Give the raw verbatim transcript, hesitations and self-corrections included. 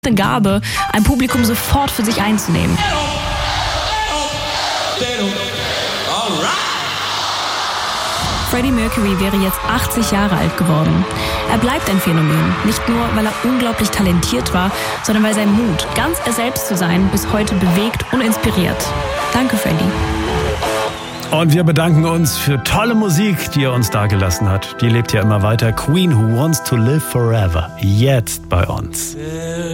eine Gabe, ein Publikum sofort für sich einzunehmen. Freddie Mercury wäre jetzt achtzig Jahre alt geworden. Er bleibt ein Phänomen, nicht nur, weil er unglaublich talentiert war, sondern weil sein Mut, ganz er selbst zu sein, bis heute bewegt und inspiriert. Danke, Freddie. Und wir bedanken uns für tolle Musik, die er uns dagelassen hat. Die lebt ja immer weiter. Queen, Who Wants to Live Forever. Jetzt bei uns.